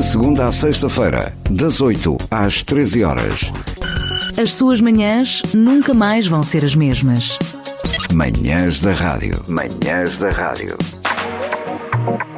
De segunda à sexta-feira, das 8 às 13 horas. As suas manhãs nunca mais vão ser as mesmas. Manhãs da Rádio. Manhãs da Rádio.